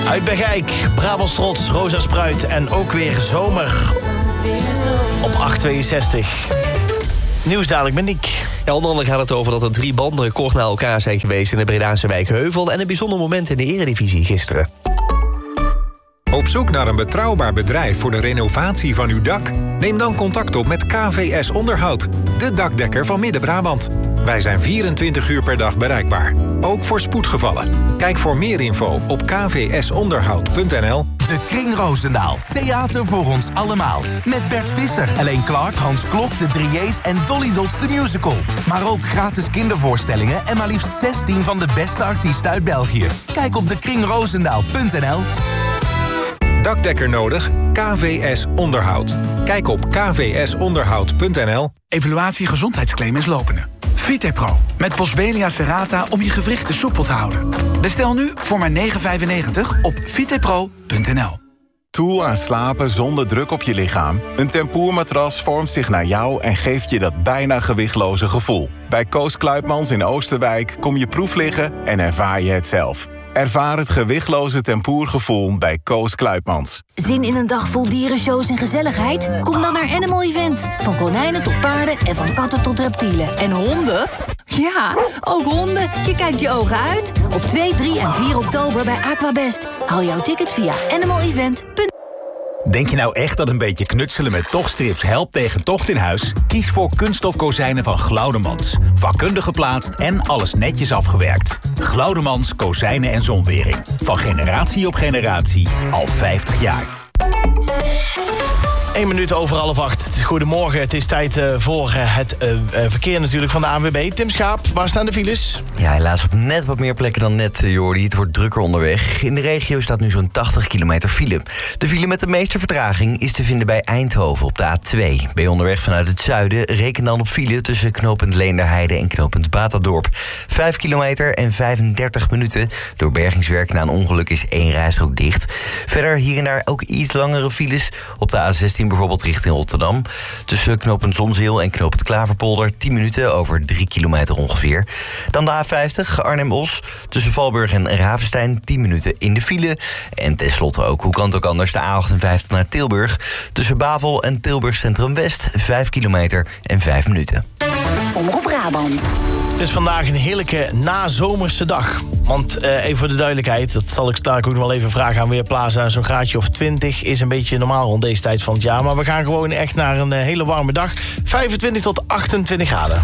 Uit Bergijk, Brabants trots, Rosa Spruit en ook weer zomer op 862. Nieuws dadelijk met Nick. Ja, onder andere gaat het over dat er 3 banden kort na elkaar zijn geweest in de Bredaanse wijk Heuvel en een bijzonder moment in de Eredivisie gisteren. Op zoek naar een betrouwbaar bedrijf voor de renovatie van uw dak? Neem dan contact op met KVS Onderhoud, de dakdekker van Midden-Brabant. Wij zijn 24 uur per dag bereikbaar, ook voor spoedgevallen. Kijk voor meer info op kvsonderhoud.nl. De Kring Roosendaal. Theater voor ons allemaal. Met Bert Visser, Elaine Clark, Hans Klok, de Drieërs en Dolly Dots de Musical. Maar ook gratis kindervoorstellingen en maar liefst 16 van de beste artiesten uit België. Kijk op dekringroosendaal.nl. Dakdekker nodig? KVS Onderhoud. Kijk op kvsonderhoud.nl. Evaluatie gezondheidsclaim is lopende. Vitepro, met Boswellia serrata om je gewrichten soepel te houden. Bestel nu voor maar €9,95 op vitepro.nl. Toe aan slapen zonder druk op je lichaam? Een tempoermatras vormt zich naar jou en geeft je dat bijna gewichtloze gevoel. Bij Koos Kluipmans in Oosterwijk kom je proef liggen en ervaar je het zelf. Ervaar het gewichtloze tempoergevoel bij Koos Kluipmans. Zin in een dag vol dierenshows en gezelligheid? Kom dan naar Animal Event. Van konijnen tot paarden en van katten tot reptielen. En honden? Ja, ook honden. Je kijkt je ogen uit. Op 2, 3 en 4 oktober bij Aquabest. Haal jouw ticket via animalevent.nl. Denk je nou echt dat een beetje knutselen met tochtstrips helpt tegen tocht in huis? Kies voor kunststof kozijnen van Glaudemans. Vakkundig geplaatst en alles netjes afgewerkt. Glaudemans kozijnen en zonwering. Van generatie op generatie. Al 50 jaar. 1 minuut over 7:30. Goedemorgen, het is tijd voor het verkeer natuurlijk van de ANWB. Tim Schaap, waar staan de files? Ja, helaas op net wat meer plekken dan net, Jordi. Het wordt drukker onderweg. In de regio staat nu zo'n 80 kilometer file. De file met de meeste vertraging is te vinden bij Eindhoven op de A2. Ben je onderweg vanuit het zuiden, reken dan op file tussen knooppunt Leenderheide en knooppunt Batadorp. 5 kilometer en 35 minuten. Door bergingswerk na een ongeluk is 1 rijstrook dicht. Verder hier en daar ook iets langere files op de A16 bijvoorbeeld richting Rotterdam. Tussen knooppunt Zonzeel en knooppunt Klaverpolder 10 minuten over 3 kilometer ongeveer. Dan de A50 Arnhem-Os tussen Valburg en Ravenstein 10 minuten in de file. En tenslotte ook, hoe kan het ook anders, de A58 naar Tilburg. Tussen Bavel en Tilburg Centrum West 5 kilometer en 5 minuten. Omroep Brabant. Het is vandaag een heerlijke nazomerse dag. Want even voor de duidelijkheid, dat zal ik daar ook nog wel even vragen aan Weerplaza. Zo'n graadje of 20 is een beetje normaal rond deze tijd van het jaar. Maar we gaan gewoon echt naar een hele warme dag. 25 tot 28 graden.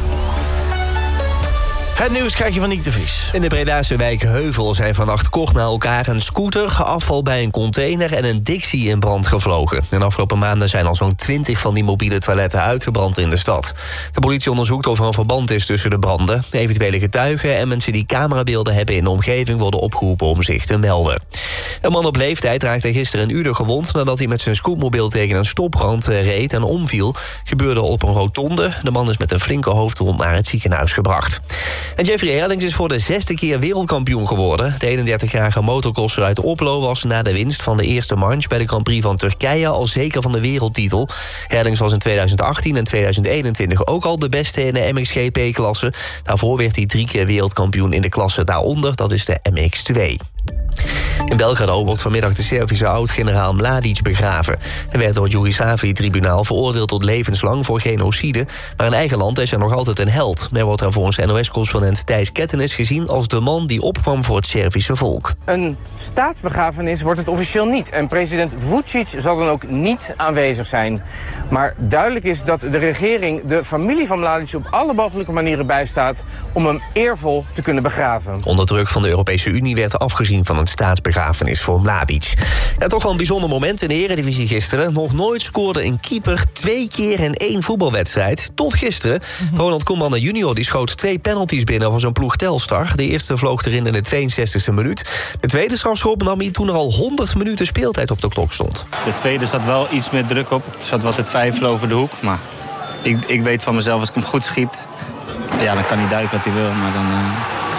Het nieuws krijg je van Nick de Vries. In de Bredaanse wijk Heuvel zijn vannacht kort na elkaar een scooter, afval bij een container en een Dixie in brand gevlogen. De afgelopen maanden zijn al zo'n 20 van die mobiele toiletten uitgebrand in de stad. De politie onderzoekt of er een verband is tussen de branden. Eventuele getuigen en mensen die camerabeelden hebben in de omgeving worden opgeroepen om zich te melden. Een man op leeftijd raakte gisteren een uur gewond nadat hij met zijn scootmobiel tegen een stoprand reed en omviel. Gebeurde op een rotonde. De man is met een flinke hoofdwond naar het ziekenhuis gebracht. En Jeffrey Herlings is voor de 6e keer wereldkampioen geworden. De 31-jarige motocrosser uit Oplo was na de winst van de eerste manche bij de Grand Prix van Turkije al zeker van de wereldtitel. Herlings was in 2018 en 2021 ook al de beste in de MXGP-klasse. Daarvoor werd hij 3 keer wereldkampioen in de klasse daaronder, dat is de MX2. In Belgrado wordt vanmiddag de Servische oud-generaal Mladic begraven. Hij werd door het Joegoslavië-tribunaal veroordeeld tot levenslang voor genocide. Maar in eigen land is hij nog altijd een held. Hij wordt er volgens NOS-correspondent Thijs Kettenis gezien als de man die opkwam voor het Servische volk. Een staatsbegrafenis wordt het officieel niet. En president Vučić zal dan ook niet aanwezig zijn. Maar duidelijk is dat de regering de familie van Mladic op alle mogelijke manieren bijstaat om hem eervol te kunnen begraven. Onder druk van de Europese Unie werd afgezien van een staatsbegrafenis voor Mladic. Ja, toch wel een bijzonder moment in de Eredivisie gisteren. Nog nooit scoorde een keeper 2 keer in 1 voetbalwedstrijd. Tot gisteren. Ronald Koeman junior die schoot 2 penalties binnen van zijn ploeg Telstar. De eerste vloog erin in de 62e minuut. De tweede strafschop nam hij toen er al 100 minuten speeltijd op de klok stond. De tweede zat wel iets meer druk op. Er zat wat te twijfelen over de hoek. Maar ik weet van mezelf, als ik hem goed schiet, ja, dan kan hij duiken wat hij wil. Maar dan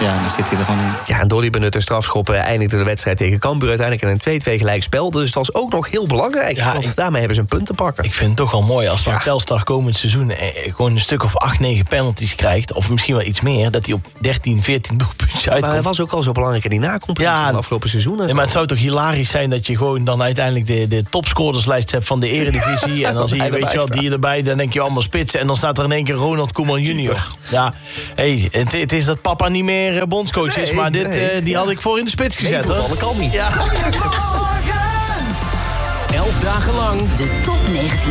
Ja, dan zit hij er gewoon in. Ja, en door die benutte strafschoppen eindigde de wedstrijd tegen Cambuur uiteindelijk in een 2-2 gelijkspel. Dus het was ook nog heel belangrijk, want daarmee hebben ze een punt te pakken. Ik vind het toch wel mooi als dan Telstar komend seizoen gewoon een stuk of 8, 9 penalties krijgt, of misschien wel iets meer, dat hij op 13, 14 doelpuntjes uitkomt. Maar hij was ook al zo belangrijk in die nacompetitie van de afgelopen seizoenen. Nee, maar het zou toch hilarisch zijn dat je gewoon dan uiteindelijk de topscorerslijst hebt van de Eredivisie. En dan zie je, weet je wel, die erbij, dan denk je allemaal spitsen. En dan staat er in één keer Ronald Koeman junior. Ja, het is dat papa niet meer bondscoach is, maar die had ik voor in de spits gezet. Nee, dat kan niet. Ja. 11 dagen lang de top 19